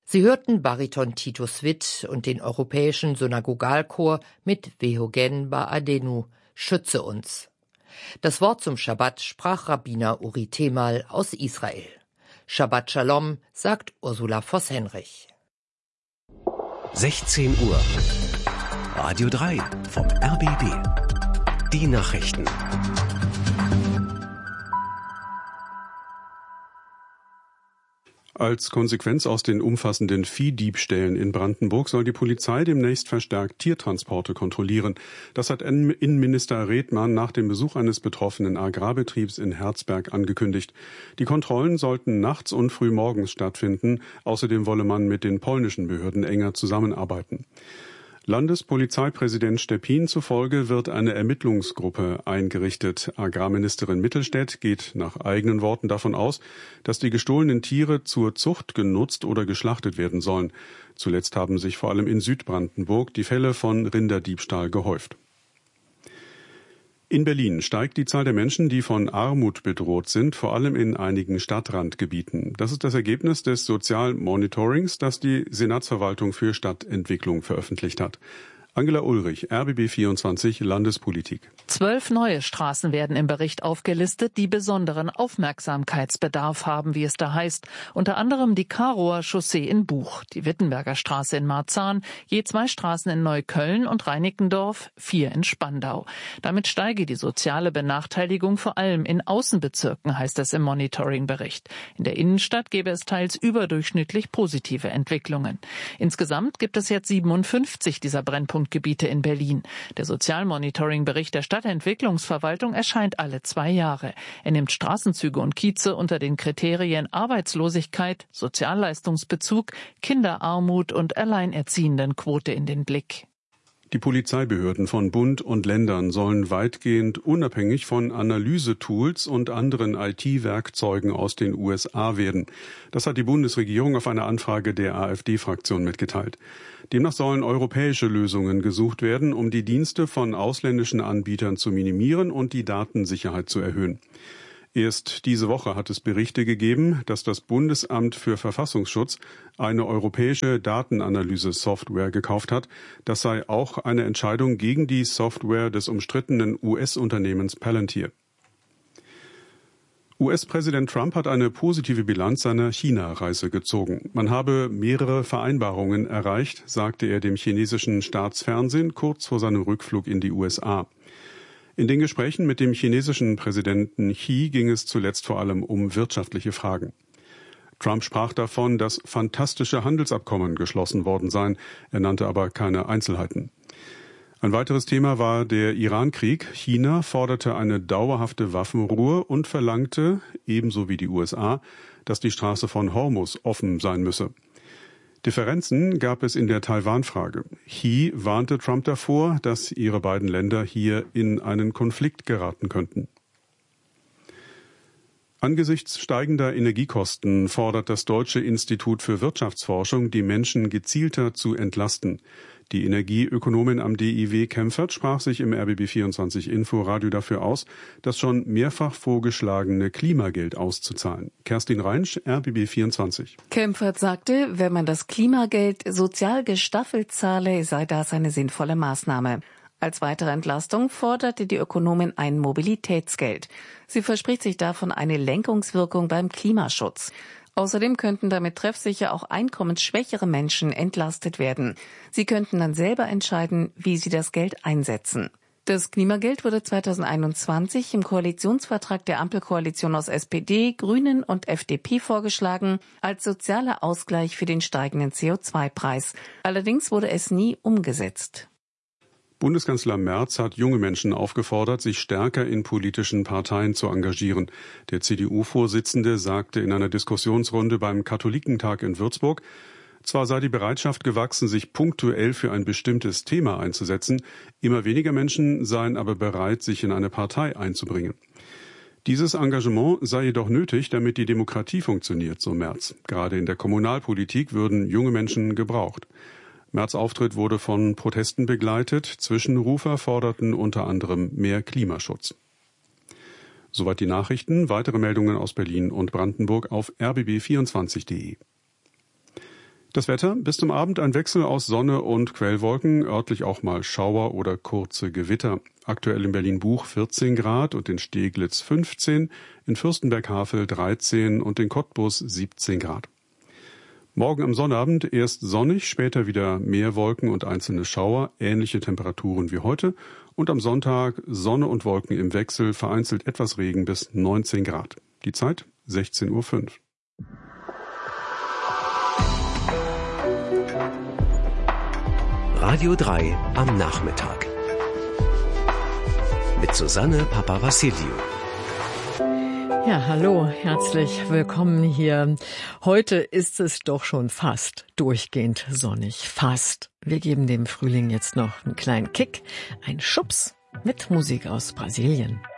Sie hörten Bariton Titus Witt und den Europäischen Synagogalchor mit Vehogen Ba'adenu, Schütze uns. Das Wort zum Schabbat sprach Rabbiner Uri Temal aus Israel. Shabbat Shalom, sagt Ursula Voss-Henrich. 16 Uhr. Radio 3 vom RBB. Die Nachrichten. Als Konsequenz aus den umfassenden Viehdiebstählen in Brandenburg soll die Polizei demnächst verstärkt Tiertransporte kontrollieren. Das hat Innenminister Redmann nach dem Besuch eines betroffenen Agrarbetriebs in Herzberg angekündigt. Die Kontrollen sollten nachts und frühmorgens stattfinden. Außerdem wolle man mit den polnischen Behörden enger zusammenarbeiten. Landespolizeipräsident Steppin zufolge wird eine Ermittlungsgruppe eingerichtet. Agrarministerin Mittelstädt geht nach eigenen Worten davon aus, dass die gestohlenen Tiere zur Zucht genutzt oder geschlachtet werden sollen. Zuletzt haben sich vor allem in Südbrandenburg die Fälle von Rinderdiebstahl gehäuft. In Berlin steigt die Zahl der Menschen, die von Armut bedroht sind, vor allem in einigen Stadtrandgebieten. Das ist das Ergebnis des Sozialmonitorings, das die Senatsverwaltung für Stadtentwicklung veröffentlicht hat. Angela Ulrich, RBB 24 Landespolitik. 12 neue Straßen werden im Bericht aufgelistet, die besonderen Aufmerksamkeitsbedarf haben, wie es da heißt. Unter anderem die Karower Chaussee in Buch, die Wittenberger Straße in Marzahn, je 2 Straßen in Neukölln und Reinickendorf, 4 in Spandau. Damit steige die soziale Benachteiligung vor allem in Außenbezirken, heißt es im Monitoringbericht. In der Innenstadt gäbe es teils überdurchschnittlich positive Entwicklungen. Insgesamt gibt es jetzt 57 dieser Brennpunktgebiete in Berlin. Der Sozialmonitoring-Bericht der Stadtentwicklungsverwaltung erscheint alle 2 Jahre. Er nimmt Straßenzüge und Kieze unter den Kriterien Arbeitslosigkeit, Sozialleistungsbezug, Kinderarmut und Alleinerziehendenquote in den Blick. Die Polizeibehörden von Bund und Ländern sollen weitgehend unabhängig von Analysetools und anderen IT-Werkzeugen aus den USA werden. Das hat die Bundesregierung auf eine Anfrage der AfD-Fraktion mitgeteilt. Demnach sollen europäische Lösungen gesucht werden, um die Dienste von ausländischen Anbietern zu minimieren und die Datensicherheit zu erhöhen. Erst diese Woche hat es Berichte gegeben, dass das Bundesamt für Verfassungsschutz eine europäische Datenanalyse-Software gekauft hat. Das sei auch eine Entscheidung gegen die Software des umstrittenen US-Unternehmens Palantir. US-Präsident Trump hat eine positive Bilanz seiner China-Reise gezogen. Man habe mehrere Vereinbarungen erreicht, sagte er dem chinesischen Staatsfernsehen kurz vor seinem Rückflug in die USA. In den Gesprächen mit dem chinesischen Präsidenten Xi ging es zuletzt vor allem um wirtschaftliche Fragen. Trump sprach davon, dass fantastische Handelsabkommen geschlossen worden seien. Er nannte aber keine Einzelheiten. Ein weiteres Thema war der Iran-Krieg. China forderte eine dauerhafte Waffenruhe und verlangte, ebenso wie die USA, dass die Straße von Hormuz offen sein müsse. Differenzen gab es in der Taiwan-Frage. Xi warnte Trump davor, dass ihre beiden Länder hier in einen Konflikt geraten könnten. Angesichts steigender Energiekosten fordert das Deutsche Institut für Wirtschaftsforschung, die Menschen gezielter zu entlasten. Die Energieökonomin am DIW Kempfert sprach sich im RBB24 Inforadio dafür aus, das schon mehrfach vorgeschlagene Klimageld auszuzahlen. Kerstin Reinsch, RBB24. Kempfert sagte, wenn man das Klimageld sozial gestaffelt zahle, sei das eine sinnvolle Maßnahme. Als weitere Entlastung forderte die Ökonomin ein Mobilitätsgeld. Sie verspricht sich davon eine Lenkungswirkung beim Klimaschutz. Außerdem könnten damit treffsicher auch einkommensschwächere Menschen entlastet werden. Sie könnten dann selber entscheiden, wie sie das Geld einsetzen. Das Klimageld wurde 2021 im Koalitionsvertrag der Ampelkoalition aus SPD, Grünen und FDP vorgeschlagen, als sozialer Ausgleich für den steigenden CO2-Preis. Allerdings wurde es nie umgesetzt. Bundeskanzler Merz hat junge Menschen aufgefordert, sich stärker in politischen Parteien zu engagieren. Der CDU-Vorsitzende sagte in einer Diskussionsrunde beim Katholikentag in Würzburg, zwar sei die Bereitschaft gewachsen, sich punktuell für ein bestimmtes Thema einzusetzen, immer weniger Menschen seien aber bereit, sich in eine Partei einzubringen. Dieses Engagement sei jedoch nötig, damit die Demokratie funktioniert, so Merz. Gerade in der Kommunalpolitik würden junge Menschen gebraucht. Merz' Auftritt wurde von Protesten begleitet. Zwischenrufer forderten unter anderem mehr Klimaschutz. Soweit die Nachrichten. Weitere Meldungen aus Berlin und Brandenburg auf rbb24.de. Das Wetter, bis zum Abend ein Wechsel aus Sonne und Quellwolken, örtlich auch mal Schauer oder kurze Gewitter. Aktuell in Berlin-Buch 14 Grad und in Steglitz 15, in Fürstenberg-Havel 13 und in Cottbus 17 Grad. Morgen am Sonnabend erst sonnig, später wieder mehr Wolken und einzelne Schauer, ähnliche Temperaturen wie heute. Und am Sonntag Sonne und Wolken im Wechsel, vereinzelt etwas Regen bis 19 Grad. Die Zeit 16:05 Uhr. Radio 3 am Nachmittag. Mit Susanne Papavassiliou. Ja, hallo, herzlich willkommen hier. Heute ist es doch schon fast durchgehend sonnig. Fast. Wir geben dem Frühling jetzt noch einen kleinen Kick, einen Schubs mit Musik aus Brasilien.